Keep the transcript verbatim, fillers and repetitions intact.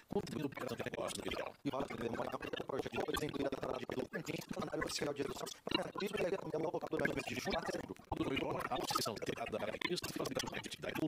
contribuindo para a criação de negócio no legal. E olha, o projeto foi incluído a trabalho de documento no calendário oficial de execução. Isso é uma local durante o mês de junho a setembro. Do novo a associação da da isso facilita a atividade